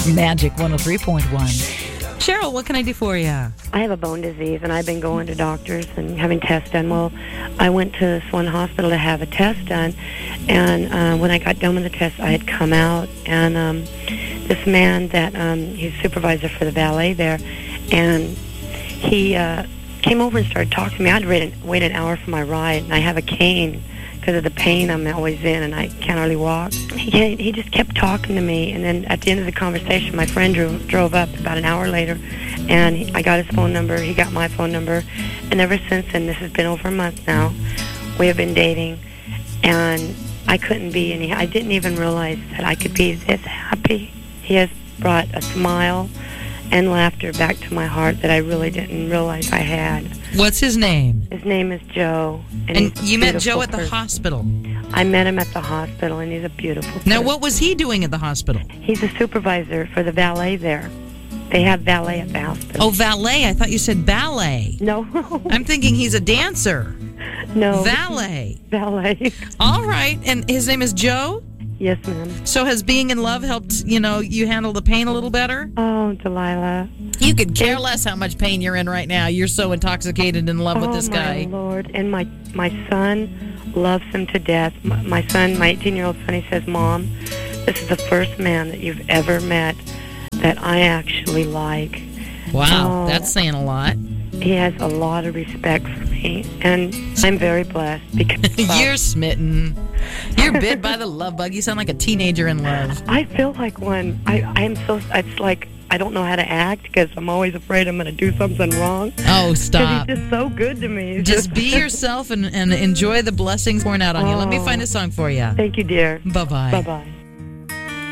Magic 103.1. Cheryl, what can I do for you? I have a bone disease, and I've been going to doctors and having tests done. Well, I went to this one hospital to have a test done, and when I got done with the test, I had come out, and this man that he's supervisor for the ballet there, and he came over and started talking to me. I had to wait an hour for my ride, and I have a cane because of the pain I'm always in, and I can't hardly walk. He just kept talking to me, and then at the end of the conversation, my friend drove up about an hour later, and I got his phone number. He got my phone number, and ever since then, this has been over a month now, we have been dating, and I couldn't be any. I didn't even realize that I could be this happy. He has brought a smile and laughter back to my heart that I really didn't realize I had. What's his name? His name is Joe. And you met Joe at the hospital? I met him at the hospital, and he's a beautiful person. Now, what was he doing at the hospital? He's a supervisor for the valet there. They have valet at the hospital. Oh, valet. I thought you said ballet. No. I'm thinking he's a dancer. No. Valet. Valet. All right. And his name is Joe? Yes, ma'am. So has being in love helped, you handle the pain a little better? Oh, Delilah. You could care less how much pain you're in right now. You're so intoxicated in love with this guy. Oh, my Lord. And my son loves him to death. My son, my 18-year-old son, he says, Mom, this is the first man that you've ever met that I actually like. Wow, that's saying a lot. He has a lot of respect for me, and I'm very blessed because you're smitten. You're bit by the love bug. You sound like a teenager in love. I feel like one. It's like I don't know how to act because I'm always afraid I'm going to do something wrong. Oh, stop. He's just so good to me. Just be yourself and enjoy the blessings pouring out on you. Let me find a song for you. Thank you, dear. Bye-bye. Bye-bye.